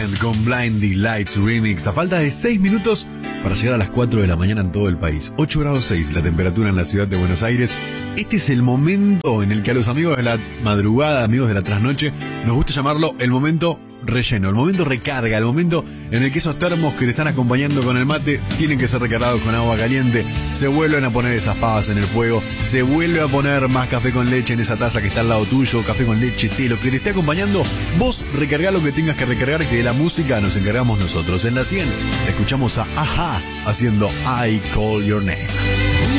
Weeknd con Blinding Lights Remix. A falta de 6 minutos para llegar a las 4 de la mañana en todo el país. 8 grados 6 la temperatura en la ciudad de Buenos Aires. Este es el momento en el que a los amigos de la madrugada, amigos de la trasnoche, nos gusta llamarlo el momento relleno, el momento recarga, el momento en el que esos termos que te están acompañando con el mate tienen que ser recargados con agua caliente. Se vuelven a poner esas pavas en el fuego, se vuelve a poner más café con leche en esa taza que está al lado tuyo, café con leche, té, lo que te esté acompañando. Vos recargá lo que tengas que recargar, que de la música nos encargamos nosotros. En la 100 escuchamos a Ajá haciendo I Call Your Name.